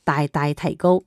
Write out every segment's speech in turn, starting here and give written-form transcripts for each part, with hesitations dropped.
大大提高。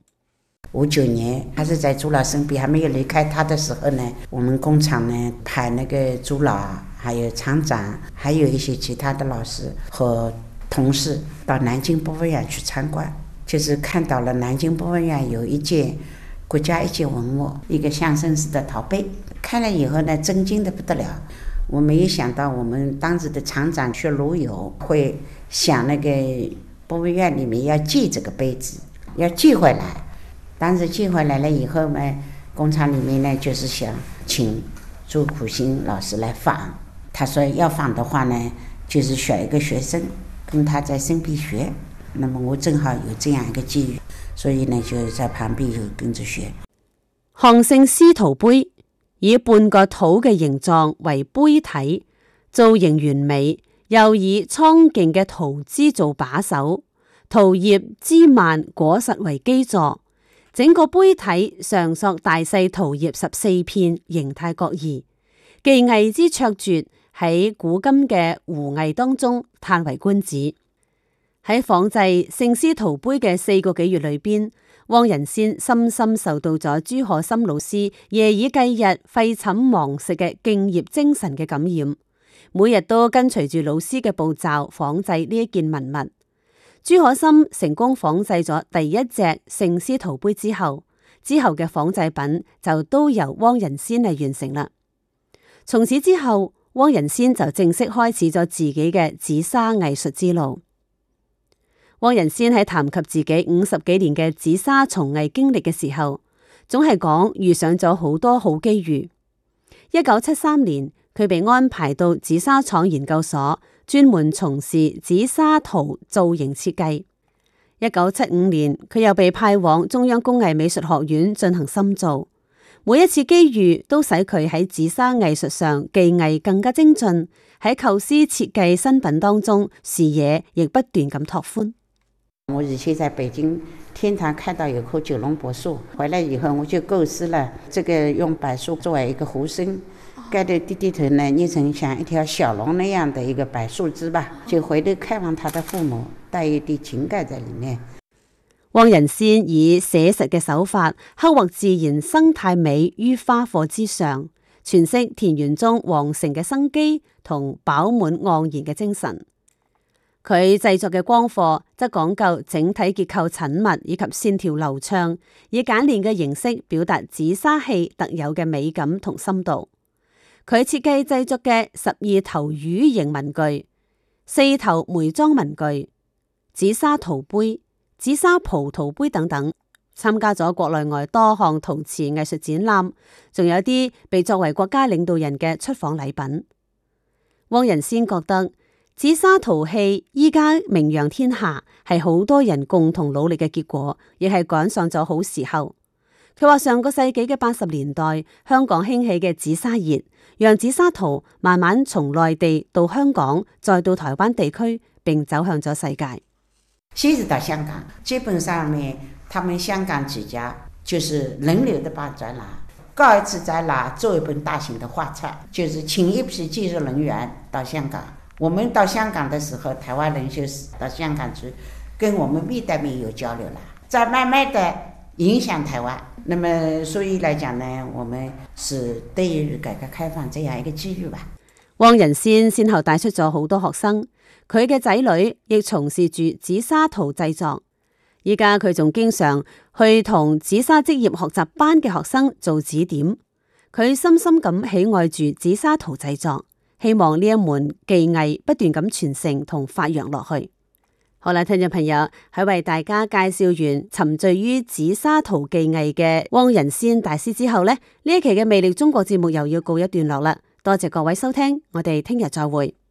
59年还是在朱老身边，还没有离开他的时候呢，我们工厂呢派那个朱老还有厂长还有一些其他的老师和同事到南京博物院去参观，就是看到了南京博物院有一件国家一级文物，一个象声式的陶杯，看了以后呢震惊的不得了。我没有想到我们当时的厂长薛如友会想那个博物院里面要寄这个杯子，要寄回来。当时寄回来了以后呢，工厂里面呢就是想请朱苦心老师来仿。他说要仿的话呢，就是选一个学生跟他在身边学。那么我正好有这样一个机遇，所以呢就在旁边就跟着学。 項聖獅陶杯以半個土嘅形狀為杯體，造型完美，又以蒼勁嘅桃枝做把手，桃葉枝蔓果實為基座。整個杯體上塑大細桃葉14片，形態各異，技藝之卓絕喺古今嘅壺藝當中嘆為觀止。喺仿製聖獅陶杯嘅4個幾月裏邊，汪仁先深深受到咗朱可心老師夜以繼日廢寢忘食嘅敬業精神嘅感染，每日都跟隨住老師嘅步驟仿製呢一件文物。朱可心成功仿製咗第一隻聖獅陶杯之後嘅仿製品就都由汪仁先嚟完成啦。從此之後，汪仁先就正式開始咗自己嘅紫砂藝術之路。汪仁先喺談及自己50幾年嘅紫砂從藝經歷嘅時候，總係講遇上咗好多好機遇。1973年，佢被安排到紫砂廠研究所，專門從事紫砂陶造型設計。1975年，佢又被派往中央工藝美術學院進行深造。每一次機遇都使佢喺紫砂藝術上技藝更加精進，喺構思設計新品當中視野亦不斷咁拓寬。 我以前在北京天堂看到有棵九龍柏樹，回來以後我就構思了這個用柏樹作為一個壺身，蓋的地頭呢捏成像一條小龍那樣的一個柏樹枝吧，就回頭看望他的父母，帶一啲情感在裡面。 汪仁先以寫實嘅手法刻畫自然生態美於花火之上，詮釋田園中皇城嘅生機同飽滿盎然嘅精神。佢製作嘅光課則講究整體結構緊密以及線條流暢，以簡練嘅形式表達紫砂器特有嘅美感同深度。佢設計製作嘅12頭魚形文具、4頭梅莊文具、紫砂陶杯、紫砂葡萄杯等等，參加咗國內外多項陶瓷藝術展覽，仲有啲被作為國家領導人嘅出訪禮品。汪仁先覺得紫砂陶器依家名揚天下，係好多人共同努力嘅結果，亦係趕上咗好時候。佢話上個世紀嘅80年代，香港興起嘅紫砂熱，讓紫砂陶慢慢從內地到香港，再到台灣地區，並走向咗世界。 先是到香港，基本上面他們香港幾家就是輪流的辦展覽，告一次展覽做一本大型的畫冊，就是請一批技術人員到香港。我們到香港的時候，台灣人就是到香港去跟我們面對面有交流了，再慢慢的影響台灣。那麼所以來講呢，我們是對於改革開放這樣一個機遇吧。 汪仁先先後帶出咗好多學生，佢嘅仔女亦從事住紫砂陶製作。依家佢仲經常去同紫砂職業學習班嘅學生做指點。佢深深咁喜愛住紫砂陶製作，希望呢一門技藝不斷咁傳承同發揚落去。好啦，聽眾朋友，喺為大家介紹完沉醉於紫砂陶技藝嘅汪仁先大師之後呢，呢一期嘅魅力中國節目又要告一段落啦。多謝各位收聽，我哋聽日再會。